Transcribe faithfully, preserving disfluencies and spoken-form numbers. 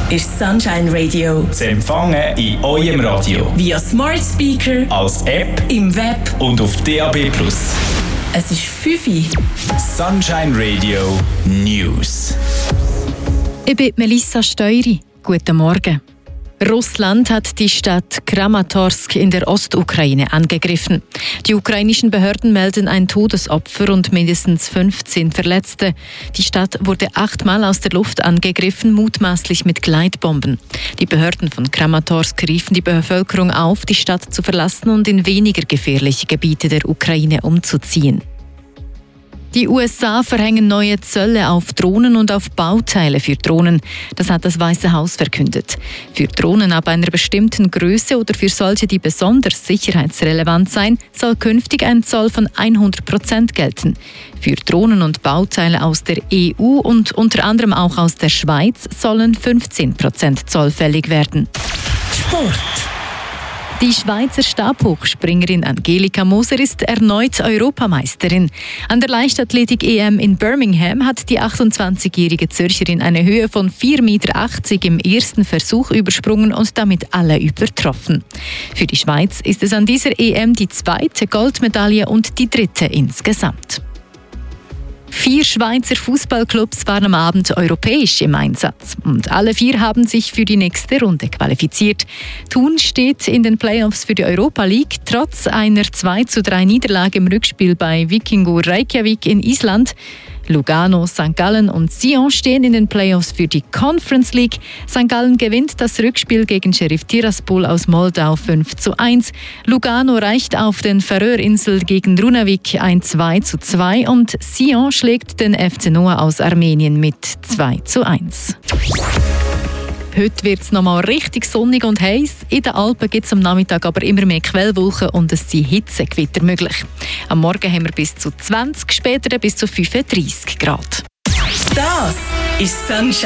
ist Sunshine Radio. Zu empfangen in eurem Radio. Via Smart Speaker, als App, im Web und auf D A B plus. Es ist fünf Uhr. Sunshine Radio News. Ich bin Melissa Steury. Guten Morgen. Russland hat die Stadt Kramatorsk in der Ostukraine angegriffen. Die ukrainischen Behörden melden ein Todesopfer und mindestens fünfzehn Verletzte. Die Stadt wurde achtmal aus der Luft angegriffen, mutmaßlich mit Gleitbomben. Die Behörden von Kramatorsk riefen die Bevölkerung auf, die Stadt zu verlassen und in weniger gefährliche Gebiete der Ukraine umzuziehen. Die U S A verhängen neue Zölle auf Drohnen und auf Bauteile für Drohnen. Das hat das Weiße Haus verkündet. Für Drohnen ab einer bestimmten Größe oder für solche, die besonders sicherheitsrelevant seien, soll künftig ein Zoll von hundert Prozent gelten. Für Drohnen und Bauteile aus der E U und unter anderem auch aus der Schweiz sollen fünfzehn Prozent Zoll fällig werden. Sport. Die Schweizer Stabhochspringerin Angelika Moser ist erneut Europameisterin. An der Leichtathletik-E M in Birmingham hat die achtundzwanzigjährige Zürcherin eine Höhe von vier Meter achtzig im ersten Versuch übersprungen und damit alle übertroffen. Für die Schweiz ist es an dieser E M die zweite Goldmedaille und die dritte insgesamt. Vier Schweizer Fußballclubs waren am Abend europäisch im Einsatz. Und alle vier haben sich für die nächste Runde qualifiziert. Thun steht in den Playoffs für die Europa League trotz einer zwei zu drei Niederlage im Rückspiel bei Vikingur Reykjavik in Island. Lugano, Sankt Gallen und Sion stehen in den Playoffs für die Conference League. Sankt Gallen gewinnt das Rückspiel gegen Sheriff Tiraspol aus Moldau fünf zu eins. Lugano reicht auf den Färöerinseln gegen Runavik ein zwei zu zwei und Sion schlägt den F C Noah aus Armenien mit zwei zu eins. Heute wird es nochmal richtig sonnig und heiß. In den Alpen gibt es am Nachmittag aber immer mehr Quellwolken und es sind Hitzegewitter möglich. Am Morgen haben wir bis zu zwanzig, später bis zu fünfunddreissig Grad. Das ist Sunshine.